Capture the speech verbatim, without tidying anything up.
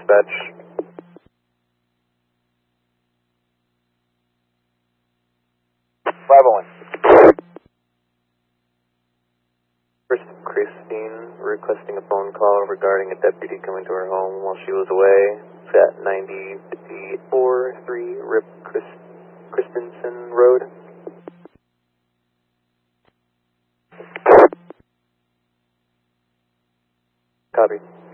dispatch. five oh one. First, Christine requesting a phone call regarding a deputy coming to her home while she was away. It's at ninety fifty-four three Rip Chris, Christensen Road. Copy.